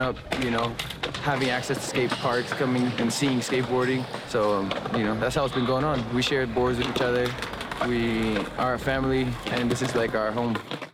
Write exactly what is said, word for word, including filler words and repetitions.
up, you know, having access to skate parks, coming and seeing skateboarding. So, um, you know, that's how it's been going on. We shared boards with each other. We are a family, and this is like our home.